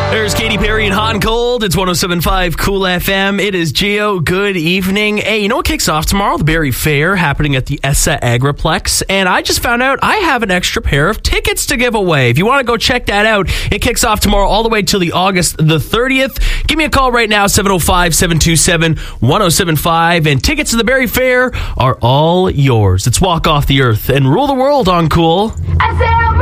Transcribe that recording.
There's Katy Perry and Hot and Cold. It's 107.5 Cool FM. It is Gio. Good evening. Hey, you know what kicks off tomorrow? The Berry Fair happening at the ESSA Agriplex. And I just found out I have an extra pair of tickets to give away. If you want to go check that out, it kicks off tomorrow all the way till the August the 30th. Give me a call right now, 705-727-1075. And tickets to the Berry Fair are all yours. It's Walk Off the Earth and Rule the World on Cool.